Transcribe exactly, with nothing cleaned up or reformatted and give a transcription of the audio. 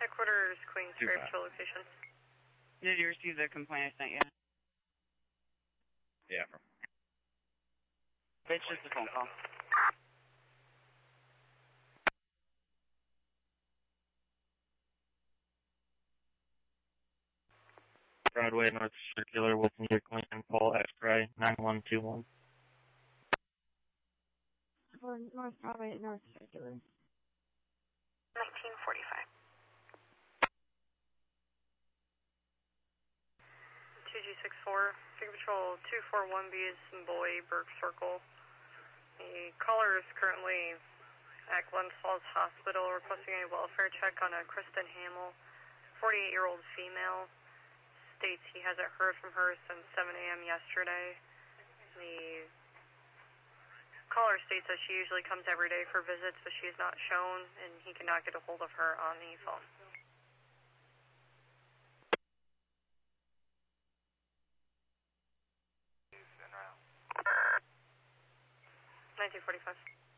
Headquarters, Queens, Too Grave bad. to location. Did you receive the complaint I sent you? Yeah. It's just a phone call. Broadway North Circular, Wilson Deer Clinton, Paul X-Ray, nine one two one. For North Broadway, North Circular. nineteen forty-five. two G six four, Figure Patrol two four one B is in Boy, Burke Circle. The caller is currently at Glens Falls Hospital requesting a welfare check on a Kristen Hamill, forty-eight-year-old female. States he hasn't heard from her since seven A M yesterday. The caller states that she usually comes every day for visits, but she is not shown, and he cannot get a hold of her on the phone. nineteen forty-five.